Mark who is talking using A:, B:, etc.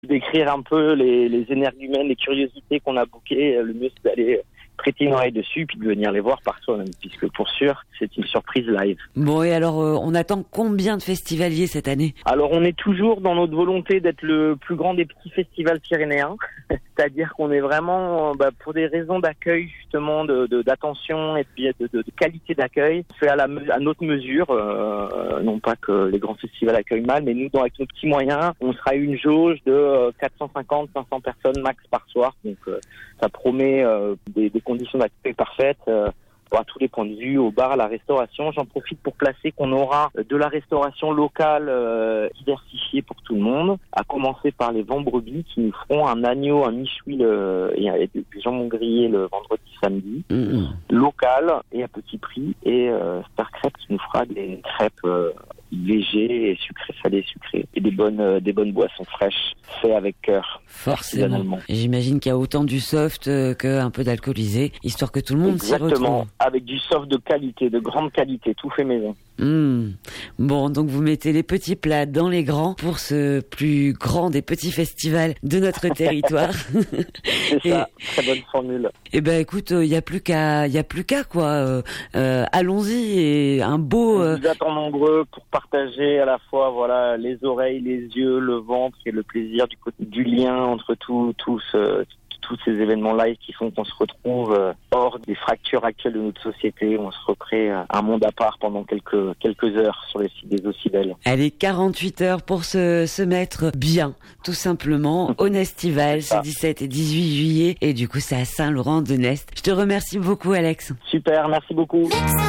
A: Décrire un peu les énergumènes, les curiosités qu'on a bookées, le mieux c'est d'aller prêter une oreille dessus puis de venir les voir par soi-même, puisque pour sûr, c'est une surprise live.
B: Bon, et alors, on attend combien de festivaliers cette année?
A: Alors, on est toujours dans notre volonté d'être le plus grand des petits festivals pyrénéens, c'est-à-dire qu'on est vraiment, pour des raisons d'accueil, justement, d'attention et puis de qualité d'accueil, fait à notre mesure, non pas que les grands festivals accueillent mal, mais nous, avec nos petits moyens, on sera une jauge de 450-500 personnes max par soir, donc ça promet des conditions d'accueil parfaites à tous les points de vue, au bar, à la restauration. J'en profite pour placer qu'on aura de la restauration locale diversifiée pour tout le monde, à commencer par les Vendbrebis qui nous feront un agneau, un miche-huile et des jambons grillés le vendredi, samedi, local et à petit prix, et Star Crêpes qui nous fera des crêpes végé et salé sucré, et des bonnes boissons fraîches faites avec cœur.
B: Forcément. Et j'imagine qu'il y a autant du soft qu'un peu d'alcoolisé, histoire que tout le monde s'y retrouve.
A: Exactement, avec du soft de qualité, de grande qualité, tout fait maison.
B: Bon, donc vous mettez les petits plats dans les grands pour ce plus grand des petits festivals de notre territoire.
A: C'est ça, très bonne formule.
B: Eh ben écoute, il y a plus qu'à quoi. Allons-y, et un beau.
A: On vous attend nombreux pour partager à la fois les oreilles, les yeux, le ventre et le plaisir du lien entre tous ces événements live qui font qu'on se retrouve hors des fractures actuelles de notre société. On se recrée un monde à part pendant quelques heures sur les sites des Ocibels.
B: Allez, 48 heures pour se mettre bien, tout simplement, au Nestival, ce 17 et 18 juillet. Et du coup, c'est à Saint-Laurent-de-Nest. Je te remercie beaucoup, Alex.
A: Super, merci beaucoup.